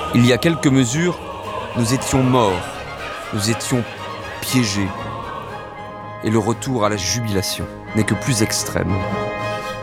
Il y a quelques mesures, nous étions morts, nous étions piégés. Et le retour à la jubilation n'est que plus extrême.